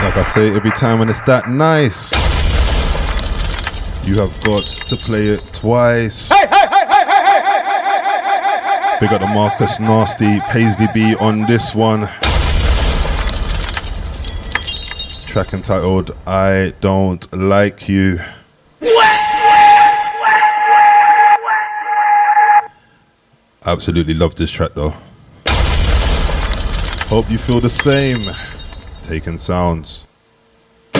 Like I say every time when it's that nice, you have got to play it twice. Big up the Marcus Nasty, Paisley B on this one. Track entitled I Don't Like You. Absolutely love this track though. Hope you feel the same. Taken Sounds.